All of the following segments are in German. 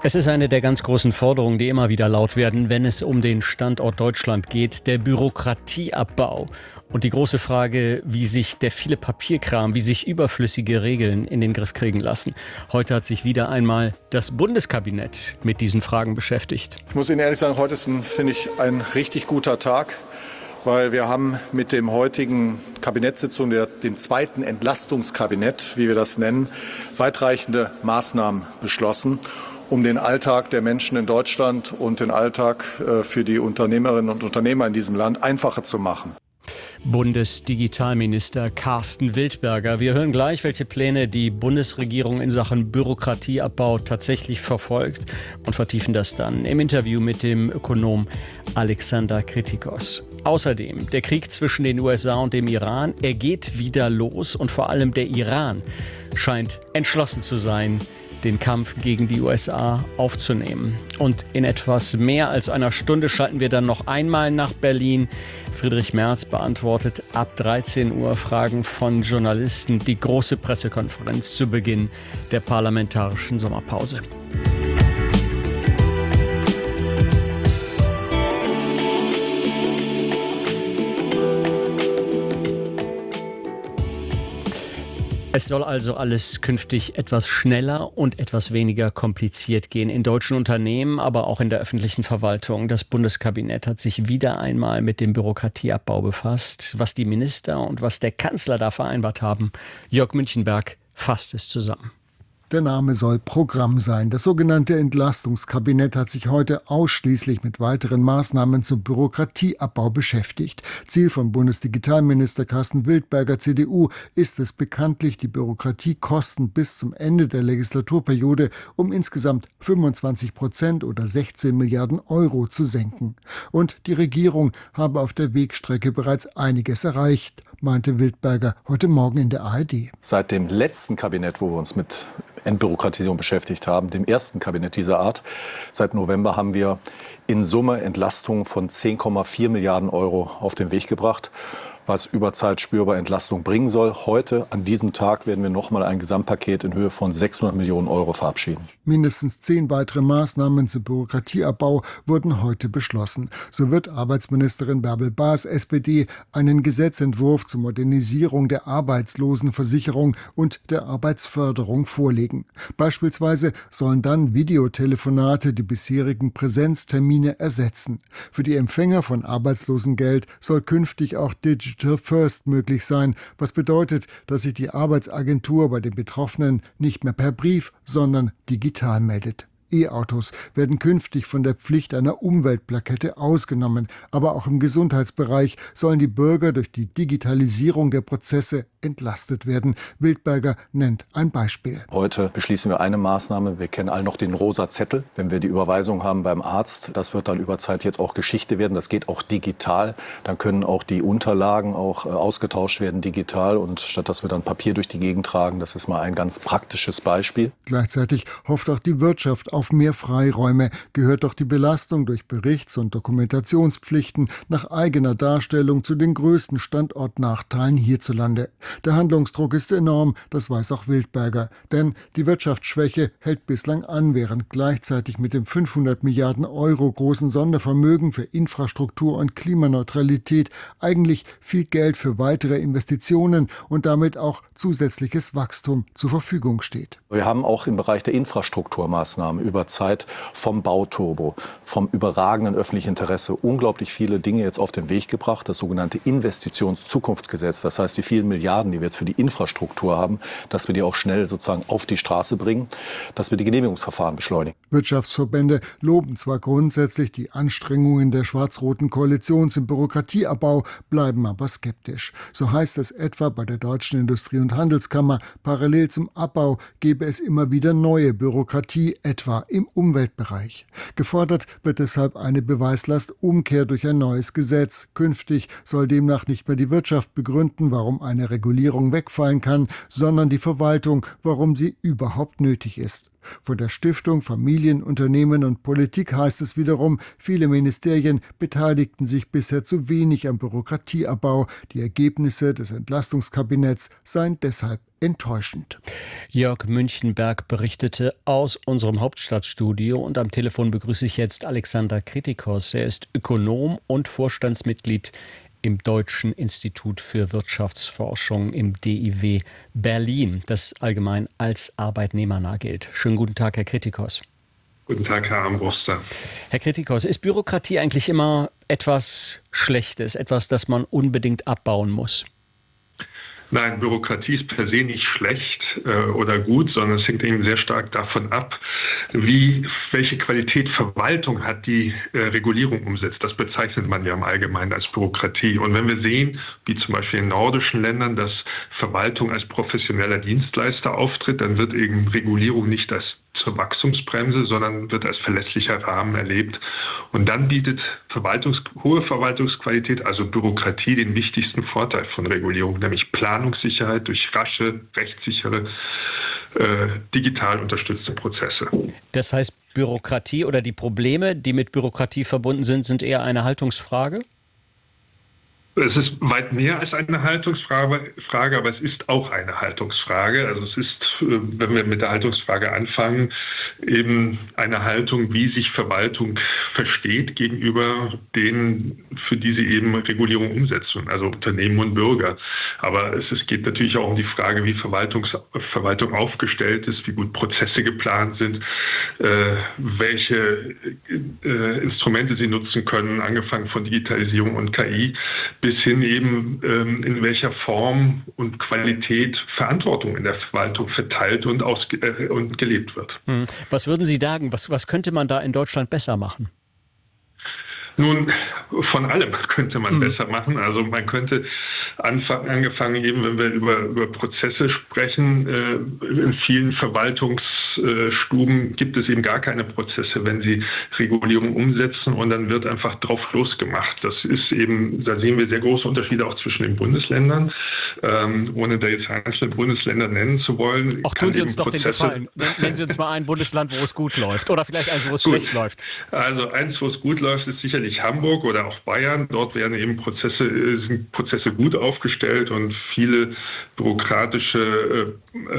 Es ist eine der ganz großen Forderungen, die immer wieder laut werden, wenn es um den Standort Deutschland geht, der Bürokratieabbau. Und die große Frage, wie sich der viele Papierkram, wie sich überflüssige Regeln in den Griff kriegen lassen. Heute hat sich wieder einmal das Bundeskabinett mit diesen Fragen beschäftigt. Ich muss Ihnen ehrlich sagen, heute ist, finde ich, ein richtig guter Tag, weil wir haben mit dem heutigen Kabinettssitzung, dem zweiten Entlastungskabinett, wie wir das nennen, weitreichende Maßnahmen beschlossen, um den Alltag der Menschen in Deutschland und den Alltag für die Unternehmerinnen und Unternehmer in diesem Land einfacher zu machen. Bundesdigitalminister Carsten Wildberger. Wir hören gleich, welche Pläne die Bundesregierung in Sachen Bürokratieabbau tatsächlich verfolgt und vertiefen das dann im Interview mit dem Ökonom Alexander Kritikos. Außerdem der Krieg zwischen den USA und dem Iran. Er geht wieder los und vor allem der Iran scheint entschlossen zu sein, den Kampf gegen die USA aufzunehmen. Und in etwas mehr als einer Stunde schalten wir dann noch einmal nach Berlin. Friedrich Merz beantwortet ab 13 Uhr Fragen von Journalisten. Die große Pressekonferenz zu Beginn der parlamentarischen Sommerpause. Es soll also alles künftig etwas schneller und etwas weniger kompliziert gehen. In deutschen Unternehmen, aber auch in der öffentlichen Verwaltung. Das Bundeskabinett hat sich wieder einmal mit dem Bürokratieabbau befasst. Was die Minister und was der Kanzler da vereinbart haben, Jörg Münchenberg fasst es zusammen. Der Name soll Programm sein. Das sogenannte Entlastungskabinett hat sich heute ausschließlich mit weiteren Maßnahmen zum Bürokratieabbau beschäftigt. Ziel von Bundesdigitalminister Carsten Wildberger, CDU, ist es bekanntlich, die Bürokratiekosten bis zum Ende der Legislaturperiode um insgesamt 25% oder 16 Milliarden Euro zu senken. Und die Regierung habe auf der Wegstrecke bereits einiges erreicht, meinte Wildberger heute Morgen in der ARD. Seit dem letzten Kabinett, wo wir uns mit Entbürokratisierung beschäftigt haben, dem ersten Kabinett dieser Art, seit November haben wir in Summe Entlastungen von 10,4 Milliarden Euro auf den Weg gebracht, was über Zeit spürbar Entlastung bringen soll. Heute, an diesem Tag, werden wir nochmal ein Gesamtpaket in Höhe von 600 Millionen Euro verabschieden. Mindestens 10 weitere Maßnahmen zum Bürokratieabbau wurden heute beschlossen. So wird Arbeitsministerin Bärbel Baas, SPD, einen Gesetzentwurf zur Modernisierung der Arbeitslosenversicherung und der Arbeitsförderung vorlegen. Beispielsweise sollen dann Videotelefonate die bisherigen Präsenztermine ersetzen. Für die Empfänger von Arbeitslosengeld soll künftig auch Digital First möglich sein, was bedeutet, dass sich die Arbeitsagentur bei den Betroffenen nicht mehr per Brief, sondern digital meldet. E-Autos werden künftig von der Pflicht einer Umweltplakette ausgenommen, aber auch im Gesundheitsbereich sollen die Bürger durch die Digitalisierung der Prozesse entlastet werden. Wildberger nennt ein Beispiel. Heute beschließen wir eine Maßnahme. Wir kennen alle noch den rosa Zettel. Wenn wir die Überweisung haben beim Arzt, das wird dann über Zeit jetzt auch Geschichte werden. Das geht auch digital. Dann können auch die Unterlagen auch ausgetauscht werden digital. Und statt dass wir dann Papier durch die Gegend tragen, das ist mal ein ganz praktisches Beispiel. Gleichzeitig hofft auch die Wirtschaft auf mehr Freiräume, gehört doch die Belastung durch Berichts- und Dokumentationspflichten nach eigener Darstellung zu den größten Standortnachteilen hierzulande. Der Handlungsdruck ist enorm, das weiß auch Wildberger. Denn die Wirtschaftsschwäche hält bislang an, während gleichzeitig mit dem 500 Milliarden Euro großen Sondervermögen für Infrastruktur und Klimaneutralität eigentlich viel Geld für weitere Investitionen und damit auch zusätzliches Wachstum zur Verfügung steht. Wir haben auch im Bereich der Infrastrukturmaßnahmen über Zeit vom Bauturbo, vom überragenden öffentlichen Interesse unglaublich viele Dinge jetzt auf den Weg gebracht. Das sogenannte Investitionszukunftsgesetz, das heißt die vielen Milliarden, die wir jetzt für die Infrastruktur haben, dass wir die auch schnell sozusagen auf die Straße bringen, dass wir die Genehmigungsverfahren beschleunigen. Wirtschaftsverbände loben zwar grundsätzlich die Anstrengungen der schwarz-roten Koalition zum Bürokratieabbau, bleiben aber skeptisch. So heißt es etwa bei der Deutschen Industrie- und Handelskammer, parallel zum Abbau gebe es immer wieder neue Bürokratie, etwa im Umweltbereich. Gefordert wird deshalb eine Beweislastumkehr durch ein neues Gesetz. Künftig soll demnach nicht mehr die Wirtschaft begründen, warum eine Regulierung wegfallen kann, sondern die Verwaltung, warum sie überhaupt nötig ist. Von der Stiftung Familienunternehmen und Politik heißt es wiederum, viele Ministerien beteiligten sich bisher zu wenig am Bürokratieabbau. Die Ergebnisse des Entlastungskabinetts seien deshalb enttäuschend. Jörg Münchenberg berichtete aus unserem Hauptstadtstudio und am Telefon begrüße ich jetzt Alexander Kritikos. Er ist Ökonom und Vorstandsmitglied im Deutschen Institut für Wirtschaftsforschung im DIW Berlin, das allgemein als arbeitnehmernah gilt. Schönen guten Tag, Herr Kritikos. Guten Tag, Herr Armbruster. Herr Kritikos, ist Bürokratie eigentlich immer etwas Schlechtes, etwas, das man unbedingt abbauen muss? Nein, Bürokratie ist per se nicht schlecht oder gut, sondern es hängt eben sehr stark davon ab, welche Qualität Verwaltung hat, die Regulierung umsetzt. Das bezeichnet man ja im Allgemeinen als Bürokratie. Und wenn wir sehen, wie zum Beispiel in nordischen Ländern, dass Verwaltung als professioneller Dienstleister auftritt, dann wird eben Regulierung nicht als zur Wachstumsbremse, sondern wird als verlässlicher Rahmen erlebt. Und dann bietet hohe Verwaltungsqualität, also Bürokratie, den wichtigsten Vorteil von Regulierung, nämlich Planungssicherheit durch rasche, rechtssichere, digital unterstützte Prozesse. Das heißt, Bürokratie oder die Probleme, die mit Bürokratie verbunden sind eher eine Haltungsfrage? Es ist weit mehr als eine Haltungsfrage, aber es ist auch eine Haltungsfrage. Also es ist, wenn wir mit der Haltungsfrage anfangen, eben eine Haltung, wie sich Verwaltung versteht gegenüber denen, für die sie eben Regulierung umsetzen, also Unternehmen und Bürger. Aber es geht natürlich auch um die Frage, wie Verwaltung aufgestellt ist, wie gut Prozesse geplant sind, welche Instrumente sie nutzen können, angefangen von Digitalisierung und KI, bis hin eben in welcher Form und Qualität Verantwortung in der Verwaltung verteilt und gelebt wird. Was würden Sie sagen, was könnte man da in Deutschland besser machen? Nun, von allem könnte man besser machen. Also man könnte angefangen eben, wenn wir über Prozesse sprechen, in vielen Verwaltungsstuben gibt es eben gar keine Prozesse, wenn sie Regulierung umsetzen und dann wird einfach drauf losgemacht. Das ist eben, da sehen wir sehr große Unterschiede auch zwischen den Bundesländern. Ohne da jetzt einzelne Bundesländer nennen zu wollen. Auch tun Sie uns doch den Gefallen. Nennen Sie uns mal ein Bundesland, wo es gut läuft oder vielleicht eins, wo es schlecht läuft. Also eins, wo es gut läuft, ist sicherlich Hamburg oder auch Bayern. Dort werden eben Prozesse gut aufgestellt und viele bürokratische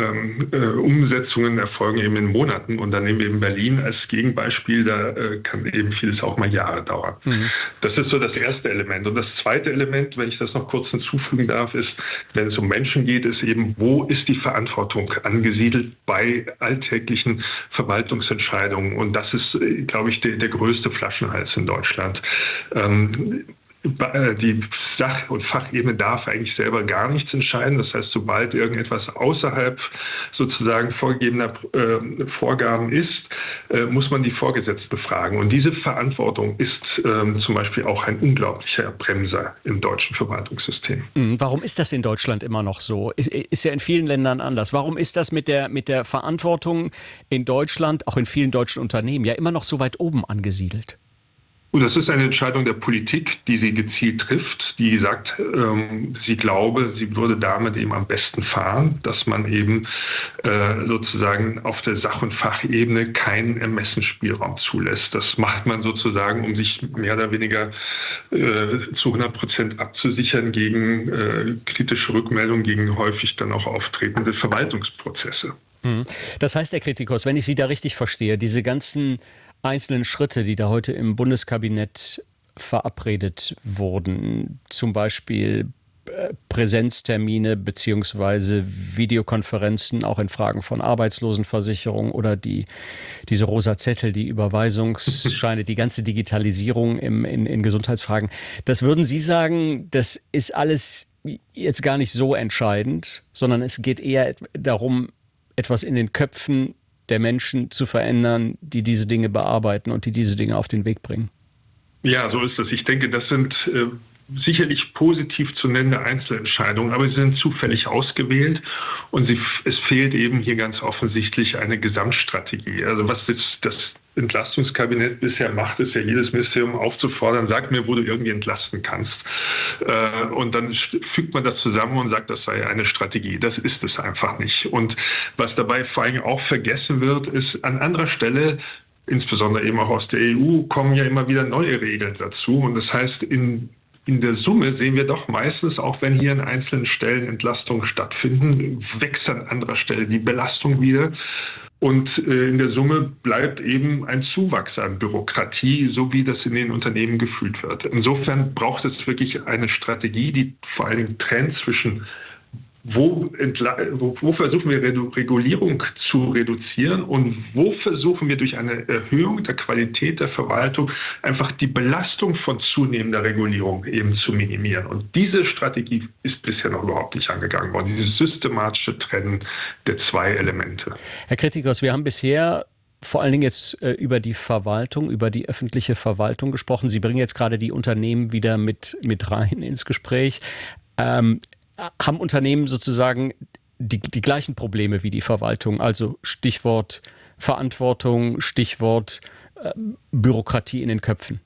Umsetzungen erfolgen eben in Monaten. Und dann nehmen wir eben Berlin als Gegenbeispiel, da kann eben vieles auch mal Jahre dauern. Das ist so das erste Element. Und das zweite Element, wenn ich das noch kurz hinzufügen darf, ist, wenn es um Menschen geht, ist eben, wo ist die Verantwortung angesiedelt bei alltäglichen Verwaltungsentscheidungen? Und das ist, glaube ich, der größte Flaschenhals in Deutschland. Die Sach- und Fachebene darf eigentlich selber gar nichts entscheiden. Das heißt, sobald irgendetwas außerhalb sozusagen vorgegebener Vorgaben ist, muss man die Vorgesetzten befragen. Und diese Verantwortung ist zum Beispiel auch ein unglaublicher Bremser im deutschen Verwaltungssystem. Warum ist das in Deutschland immer noch so? Ist ja in vielen Ländern anders. Warum ist das mit der Verantwortung in Deutschland, auch in vielen deutschen Unternehmen, ja immer noch so weit oben angesiedelt? Und das ist eine Entscheidung der Politik, die sie gezielt trifft, die sagt, sie glaube, sie würde damit eben am besten fahren, dass man eben sozusagen auf der Sach- und Fachebene keinen Ermessensspielraum zulässt. Das macht man sozusagen, um sich mehr oder weniger zu 100% abzusichern gegen kritische Rückmeldungen, gegen häufig dann auch auftretende Verwaltungsprozesse. Das heißt, Herr Kritikos, wenn ich Sie da richtig verstehe, diese ganzen einzelnen Schritte, die da heute im Bundeskabinett verabredet wurden, zum Beispiel Präsenztermine bzw. Videokonferenzen, auch in Fragen von Arbeitslosenversicherung oder diese rosa Zettel, die Überweisungsscheine, die ganze Digitalisierung in Gesundheitsfragen. Das würden Sie sagen, das ist alles jetzt gar nicht so entscheidend, sondern es geht eher darum, etwas in den Köpfen der Menschen zu verändern, die diese Dinge bearbeiten und die diese Dinge auf den Weg bringen. Ja, so ist es. Ich denke, das sind sicherlich positiv zu nennende Einzelentscheidungen, aber sie sind zufällig ausgewählt und es fehlt eben hier ganz offensichtlich eine Gesamtstrategie. Also was ist Entlastungskabinett bisher macht, ist ja jedes Ministerium aufzufordern, sag mir, wo du irgendwie entlasten kannst. Und dann fügt man das zusammen und sagt, das sei eine Strategie. Das ist es einfach nicht. Und was dabei vor allem auch vergessen wird, ist an anderer Stelle, insbesondere eben auch aus der EU, kommen ja immer wieder neue Regeln dazu. Und das heißt, in der Summe sehen wir doch meistens, auch wenn hier an einzelnen Stellen Entlastungen stattfinden, wächst an anderer Stelle die Belastung wieder. Und in der Summe bleibt eben ein Zuwachs an Bürokratie, so wie das in den Unternehmen gefühlt wird. Insofern braucht es wirklich eine Strategie, die vor allen Dingen trennt zwischen wo versuchen wir Regulierung zu reduzieren und wo versuchen wir durch eine Erhöhung der Qualität der Verwaltung einfach die Belastung von zunehmender Regulierung eben zu minimieren. Und diese Strategie ist bisher noch überhaupt nicht angegangen worden, dieses systematische Trennen der zwei Elemente. Herr Kritikos, wir haben bisher vor allen Dingen jetzt über die Verwaltung, über die öffentliche Verwaltung gesprochen. Sie bringen jetzt gerade die Unternehmen wieder mit rein ins Gespräch. Haben Unternehmen sozusagen die gleichen Probleme wie die Verwaltung? Also Stichwort Verantwortung, Stichwort Bürokratie in den Köpfen.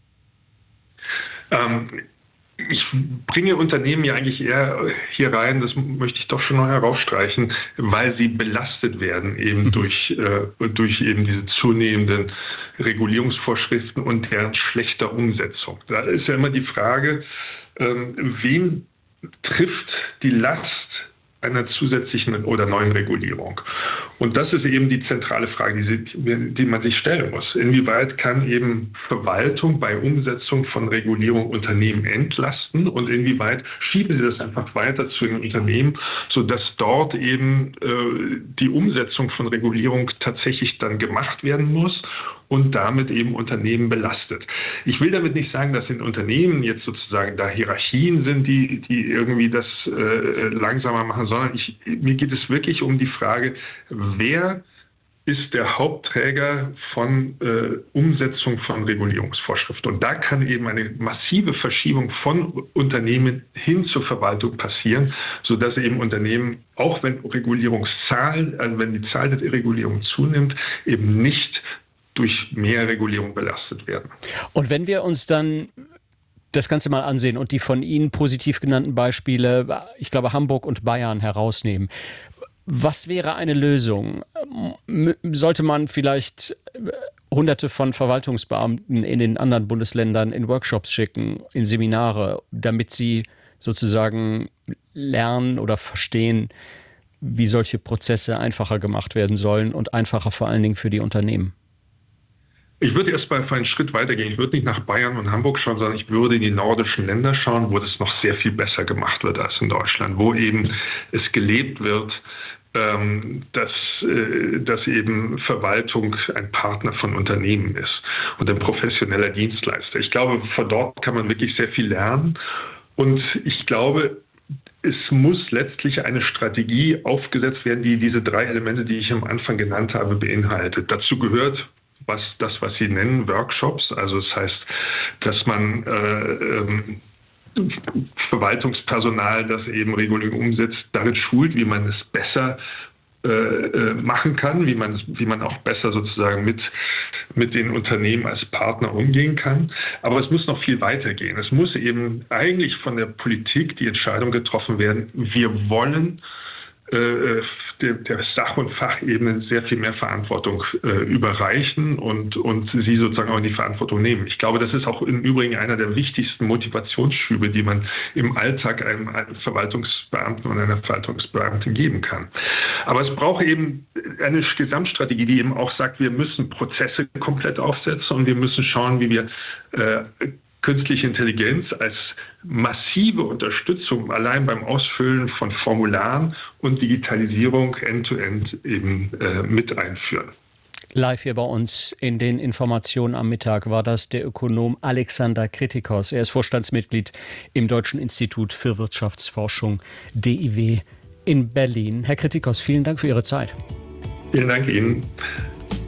Ich bringe Unternehmen ja eigentlich eher hier rein, das möchte ich doch schon noch herausstreichen, weil sie belastet werden eben durch eben diese zunehmenden Regulierungsvorschriften und deren schlechter Umsetzung. Da ist ja immer die Frage, wen trifft die Last einer zusätzlichen oder neuen Regulierung? Und das ist eben die zentrale Frage, die man sich stellen muss. Inwieweit kann eben Verwaltung bei Umsetzung von Regulierung Unternehmen entlasten und inwieweit schieben sie das einfach weiter zu den Unternehmen, sodass dort eben die Umsetzung von Regulierung tatsächlich dann gemacht werden muss und damit eben Unternehmen belastet. Ich will damit nicht sagen, dass in Unternehmen jetzt sozusagen da Hierarchien sind, die irgendwie das langsamer machen, sondern mir geht es wirklich um die Frage, wer ist der Hauptträger von Umsetzung von Regulierungsvorschriften. Und da kann eben eine massive Verschiebung von Unternehmen hin zur Verwaltung passieren, sodass eben Unternehmen, auch wenn Regulierungszahlen, also wenn die Zahl der Regulierung zunimmt, eben nicht durch mehr Regulierung belastet werden. Und wenn wir uns dann das Ganze mal ansehen und die von Ihnen positiv genannten Beispiele, ich glaube Hamburg und Bayern, herausnehmen, was wäre eine Lösung? Sollte man vielleicht Hunderte von Verwaltungsbeamten in den anderen Bundesländern in Workshops schicken, in Seminare, damit sie sozusagen lernen oder verstehen, wie solche Prozesse einfacher gemacht werden sollen und einfacher vor allen Dingen für die Unternehmen? Ich würde erst mal einen Schritt weitergehen. Ich würde nicht nach Bayern und Hamburg schauen, sondern ich würde in die nordischen Länder schauen, wo das noch sehr viel besser gemacht wird als in Deutschland, wo eben es gelebt wird, dass eben Verwaltung ein Partner von Unternehmen ist und ein professioneller Dienstleister. Ich glaube, von dort kann man wirklich sehr viel lernen. Und ich glaube, es muss letztlich eine Strategie aufgesetzt werden, die diese drei Elemente, die ich am Anfang genannt habe, beinhaltet. Dazu gehört was Sie nennen Workshops, also das heißt, dass man Verwaltungspersonal, das eben Regulierung umsetzt, darin schult, wie man es besser machen kann, wie man auch besser sozusagen mit den Unternehmen als Partner umgehen kann. Aber es muss noch viel weiter gehen. Es muss eben eigentlich von der Politik die Entscheidung getroffen werden, wir wollen der Sach- und Fachebene sehr viel mehr Verantwortung überreichen und sie sozusagen auch in die Verantwortung nehmen. Ich glaube, das ist auch im Übrigen einer der wichtigsten Motivationsschübe, die man im Alltag einem Verwaltungsbeamten und einer Verwaltungsbeamtin geben kann. Aber es braucht eben eine Gesamtstrategie, die eben auch sagt, wir müssen Prozesse komplett aufsetzen und wir müssen schauen, wie wir künstliche Intelligenz als massive Unterstützung allein beim Ausfüllen von Formularen und Digitalisierung end-to-end eben mit einführen. Live hier bei uns in den Informationen am Mittag war das der Ökonom Alexander Kritikos. Er ist Vorstandsmitglied im Deutschen Institut für Wirtschaftsforschung, DIW in Berlin. Herr Kritikos, vielen Dank für Ihre Zeit. Vielen Dank Ihnen.